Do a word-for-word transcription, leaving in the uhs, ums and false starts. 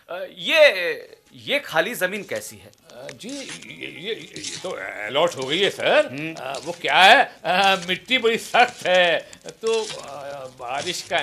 ये ये खाली जमीन कैसी है? जी ये, ये, ये तो अलॉट हो गई है सर। आ, वो क्या है, आ, मिट्टी बड़ी सख्त है तो आ, बारिश का